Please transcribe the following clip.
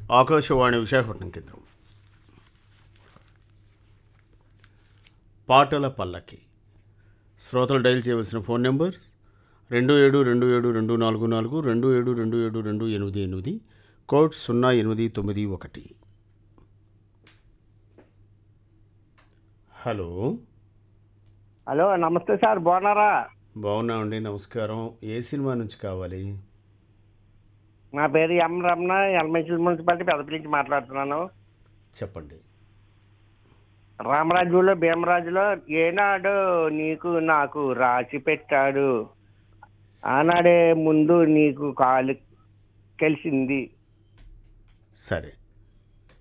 ఆకాశవాణి విశాఖపట్నం కేంద్రం. పాటల పల్లకి. శ్రోతలు డైల్ చేయవలసిన phone number 27272442 27272888, code 0891. Hello. Hello, నమస్తే సార్, బాగున్నారా? బాగున్నామండి, నమస్కారం. ఏ సినిమా నుంచి కావాలి? నా పేరు ఎం రమణ, ఎల్మెన్సీ మున్సిపాలిటీ పెద్దపల్లి నుంచి మాట్లాడుతున్నాను. చెప్పండి. రామరాజులో భీమరాజులో ఏనాడు నీకు నాకు రాసి పెట్టాడు, ఆనాడే ముందు నీకు కాలు కలిసింది. సరే.